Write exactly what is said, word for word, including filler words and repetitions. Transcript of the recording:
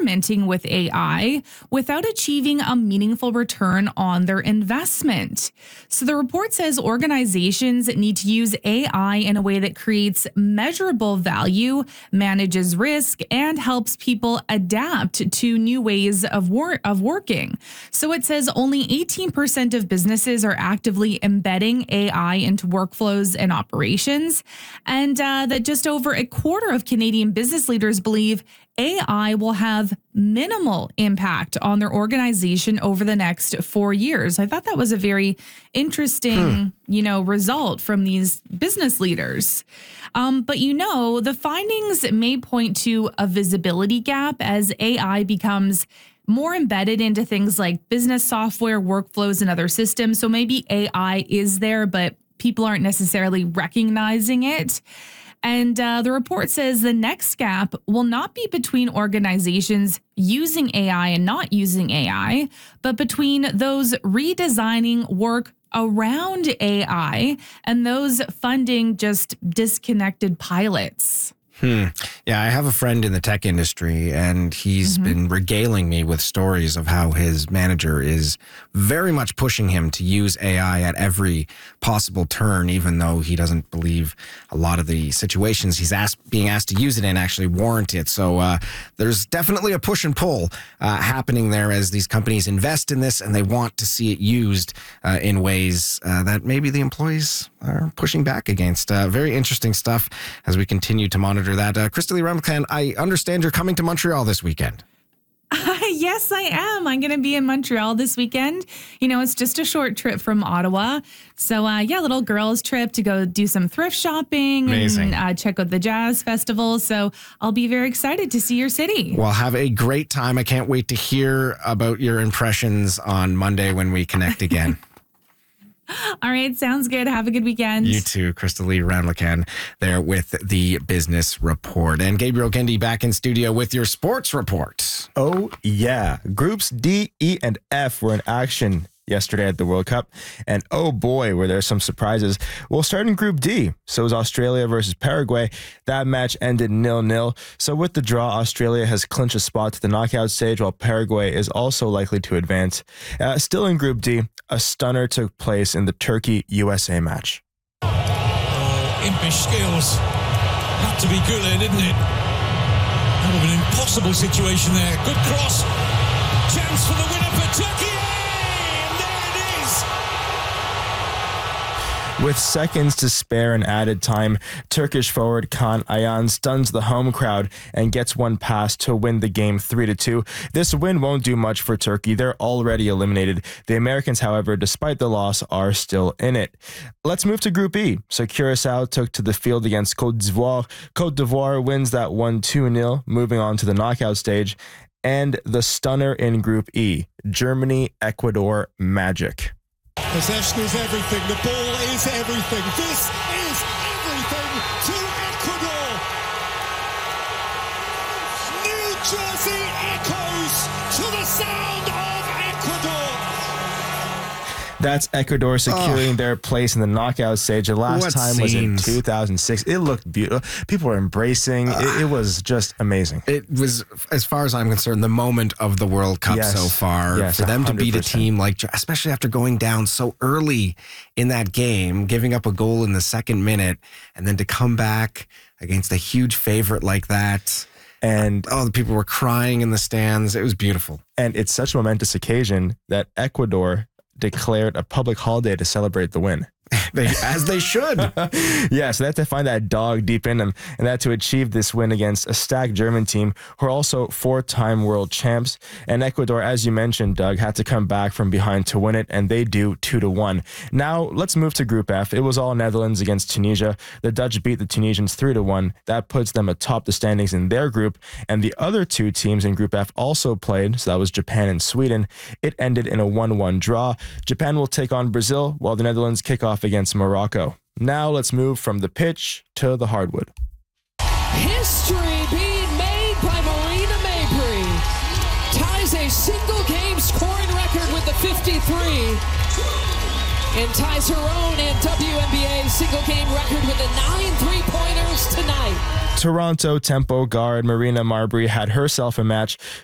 experimenting with A I without achieving a meaningful return on their investment. So the report says organizations need to use A I in a way that creates measurable value, manages risk, and helps people adapt to new ways of, wor- of working. So it says only eighteen percent of businesses are actively embedding A I into workflows and operations, and uh, that just over a quarter of Canadian business leaders believe A I will have minimal impact on their organization over the next four years. I thought that was a very interesting, hmm. you know, result from these business leaders. Um, but, you know, the findings may point to a visibility gap as A I becomes more embedded into things like business software, workflows, and other systems. So maybe A I is there, but people aren't necessarily recognizing it. And uh, the report says the next gap will not be between organizations using A I and not using A I, but between those redesigning work around A I and those funding just disconnected pilots. Hmm. Yeah, I have a friend in the tech industry, and he's mm-hmm. been regaling me with stories of how his manager is very much pushing him to use A I at every possible turn, even though he doesn't believe a lot of the situations he's asked, being asked to use it in actually warrant it. So uh, there's definitely a push and pull uh, happening there as these companies invest in this, and they want to see it used uh, in ways uh, that maybe the employees are pushing back against. Uh, very interesting stuff as we continue to monitor that. Uh, Crystalie Ramlichan, I understand you're coming to Montreal this weekend. Uh, yes, I am. I'm going to be in Montreal this weekend. You know, it's just a short trip from Ottawa. So, uh, yeah, little girls trip to go do some thrift shopping. Amazing. And uh, check out the jazz festival. So I'll be very excited to see your city. Well, have a great time. I can't wait to hear about your impressions on Monday when we connect again. All right. Sounds good. Have a good weekend. You too. Crystalie Ramlichan there with the Business Report. And Gabriel Gendy back in studio with your sports report. Oh, yeah. Groups D, E, and F were in action yesterday at the World Cup. And oh boy, were there some surprises. We'll start in Group D. So it was Australia versus Paraguay. That match ended nil nil. So with the draw, Australia has clinched a spot to the knockout stage, while Paraguay is also likely to advance. Uh, still in Group D, a stunner took place in the Turkey-U S A match. Oh, impish skills. Had to be Güler, didn't it? That would have been an impossible situation there. Good cross. Chance for the winner for Turkey. With seconds to spare in added time, Turkish forward Kaan Ayhan stuns the home crowd and gets one pass to win the game three to two. This win won't do much for Turkey. They're already eliminated. The Americans, however, despite the loss, are still in it. Let's move to Group E. So Curacao took to the field against Côte d'Ivoire. Côte d'Ivoire wins that one two nil, moving on to the knockout stage. And the stunner in Group E, Germany-Ecuador magic. Possession is everything. The ball is everything. This is everything to Ecuador. New Jersey echoes to the sound of Ecuador. That's Ecuador securing oh. their place in the knockout stage. The last what time scenes. was in two thousand six. It looked beautiful. People were embracing. Uh, it, it was just amazing. It was, as far as I'm concerned, the moment of the World Cup yes. so far. Yes, for them one hundred percent. to beat a team like, especially after going down so early in that game, giving up a goal in the second minute, and then to come back against a huge favorite like that. And oh, the people were crying in the stands. It was beautiful. And it's such a momentous occasion that Ecuador declared a public holiday to celebrate the win. They, as they should. Yeah, so they have to find that dog deep in them, and that to achieve this win against a stacked German team who are also four-time world champs. And Ecuador, as you mentioned, Doug, had to come back from behind to win it, and they do two to one. Now, let's move to Group F. It was all Netherlands against Tunisia. The Dutch beat the Tunisians three to one. That puts them atop the standings in their group, and the other two teams in Group F also played, so that was Japan and Sweden. It ended in a one one draw. Japan will take on Brazil, while the Netherlands kick off against Morocco. Now let's move from the pitch to the hardwood. History being made by Marina Mabrey. Ties a single game scoring record with the fifty-three. And ties her own and W N B A single game record with the nine three-pointers tonight. Toronto tempo guard Marina Mabrey had herself a match,